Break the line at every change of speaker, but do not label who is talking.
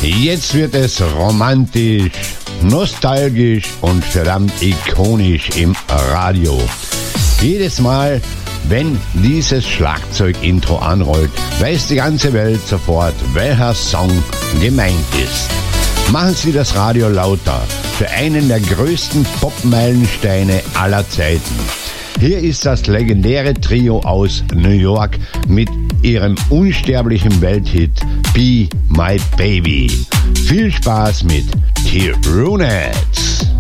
Jetzt wird es romantisch, nostalgisch und verdammt ikonisch im Radio. Jedes Mal, wenn dieses Schlagzeug-Intro anrollt, weiß die ganze Welt sofort, welcher Song gemeint ist. Machen Sie das Radio lauter für einen der größten Pop-Meilensteine aller Zeiten. Hier ist das legendäre Trio aus New York mit ihrem unsterblichen Welthit Be My Baby. Viel Spaß mit The Ronettes.